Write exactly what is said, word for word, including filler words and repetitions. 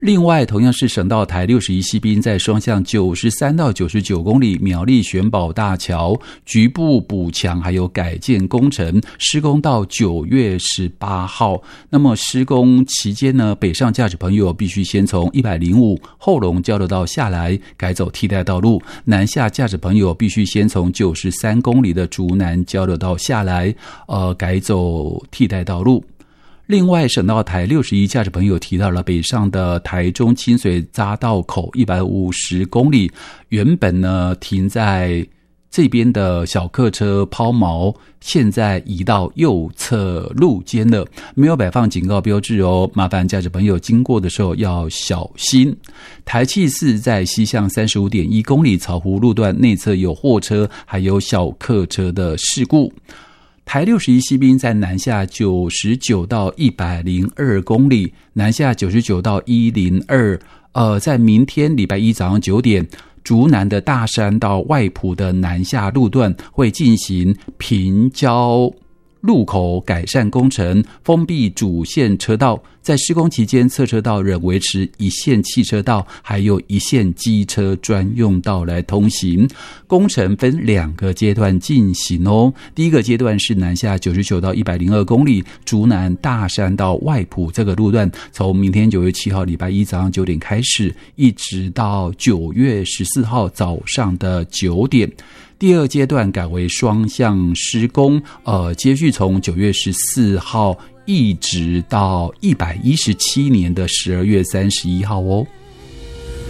另外，同样是省道台六十一西滨，在双向九十三到九十九公里苗栗选宝大桥局部补强还有改建工程施工到九月十八号。那么施工期间呢，北上驾驶朋友必须先从一百零五后龙交流道下来，改走替代道路；南下驾驶朋友必须先从九十三公里的竹南交流道下来，呃，改走替代道路。另外，省道台六十一驾驶朋友提到了北上的台中清水匝道口一百五十公里，原本呢停在这边的小客车抛锚，现在移到右侧路肩了，没有摆放警告标志哦，麻烦驾驶朋友经过的时候要小心。台七四在西向 三十五点一公里草湖路段内侧有货车还有小客车的事故。台六十一西滨在南下九十九到一百零二公里，南下九十九到一百零二，呃，在明天礼拜一早上九点，竹南的大山到外埔的南下路段会进行平交路口改善工程，封闭主线车道。在施工期间，侧车道仍维持一线汽车道还有一线机车专用道来通行。工程分两个阶段进行哦。第一个阶段是南下九十九到一百零二公里，竹南大山到外埔这个路段，从明天九月七号礼拜一早上九点开始，一直到九月十四号早上的九点。第二阶段改为双向施工，呃，接续从九月十四号一直到一百一十七年的十二月三十一号哦。